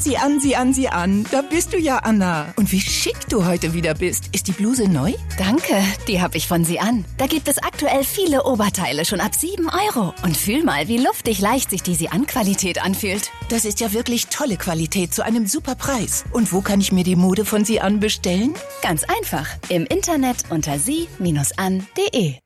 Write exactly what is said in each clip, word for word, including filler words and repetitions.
Sieh an, sieh an, sieh an. Da bist du ja, Anna. Und wie schick du heute wieder bist. Ist die Bluse neu? Danke, die habe ich von Sie an. Da gibt es aktuell viele Oberteile schon ab sieben Euro. Und fühl mal, wie luftig leicht sich die Sie-an-Qualität anfühlt. Das ist ja wirklich tolle Qualität zu einem super Preis. Und wo kann ich mir die Mode von Sie an bestellen? Ganz einfach. Im Internet unter sie an punkt de.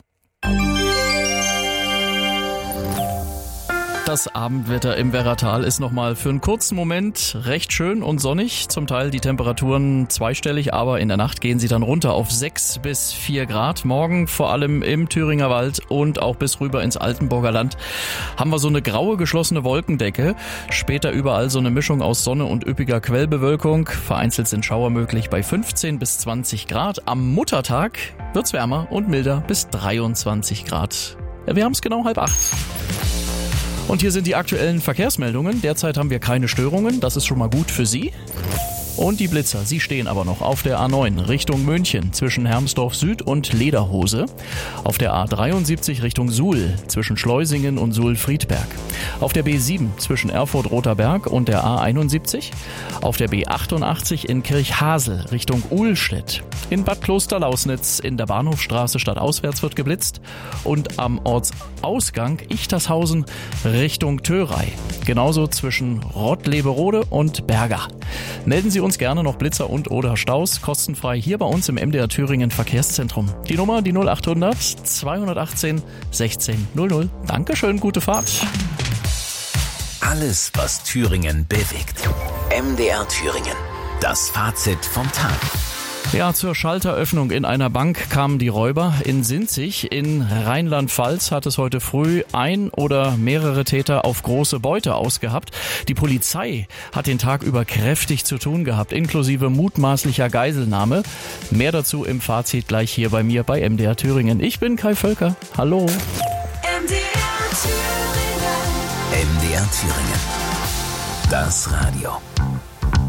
Das Abendwetter im Werratal ist nochmal für einen kurzen Moment recht schön und sonnig. Zum Teil die Temperaturen zweistellig, aber in der Nacht gehen sie dann runter auf sechs bis vier Grad. Morgen vor allem im Thüringer Wald und auch bis rüber ins Altenburger Land haben wir so eine graue geschlossene Wolkendecke. Später überall so eine Mischung aus Sonne und üppiger Quellbewölkung. Vereinzelt sind Schauer möglich bei fünfzehn bis zwanzig Grad. Am Muttertag wird's wärmer und milder bis dreiundzwanzig Grad. Ja, wir haben es genau halb acht. Und hier sind die aktuellen Verkehrsmeldungen. Derzeit haben wir keine Störungen. Das ist schon mal gut für Sie. Und die Blitzer, sie stehen aber noch auf der A neun Richtung München zwischen Hermsdorf Süd und Lederhose. Auf der A dreiundsiebzig Richtung Suhl zwischen Schleusingen und Suhl-Friedberg. Auf der B sieben zwischen Erfurt-Roter Berg und der A einundsiebzig. Auf der B achtundachtzig in Kirchhasel Richtung Uhlstedt. In Bad Klosterlausnitz in der Bahnhofstraße stadtauswärts wird geblitzt. Und am Ortsausgang Ichtershausen Richtung Thörei. Genauso zwischen Rottleberode und Berga. Melden Sie uns gerne noch Blitzer und oder Staus, kostenfrei hier bei uns im M D R Thüringen Verkehrszentrum. Die Nummer, die null achthundert zweihundertachtzehn sechzehn null null. Dankeschön, gute Fahrt. Alles, was Thüringen bewegt. M D R Thüringen. Das Fazit vom Tag. Ja, zur Schalteröffnung in einer Bank kamen die Räuber in Sinzig. In Rheinland-Pfalz hat es heute früh ein oder mehrere Täter auf große Beute ausgehabt. Die Polizei hat den Tag über kräftig zu tun gehabt, inklusive mutmaßlicher Geiselnahme. Mehr dazu im Fazit gleich hier bei mir bei M D R Thüringen. Ich bin Kai Völker. Hallo. M D R Thüringen. M D R Thüringen. Das Radio.